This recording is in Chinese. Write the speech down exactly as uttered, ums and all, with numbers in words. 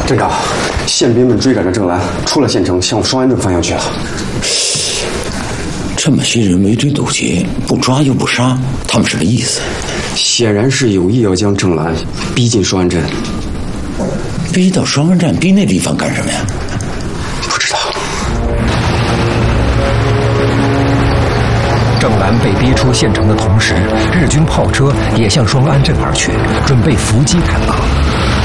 镇长，宪兵们追赶着郑兰，出了县城，向双安镇方向去了。 这么些人围追堵截，不抓又不杀，他们什么意思？ 显然是有意要将郑兰逼进双安镇。 逼到双安站，逼那地方干什么呀？ 不知道。 郑兰被逼出县城的同时，日军炮车也向双安镇而去，准备伏击开打。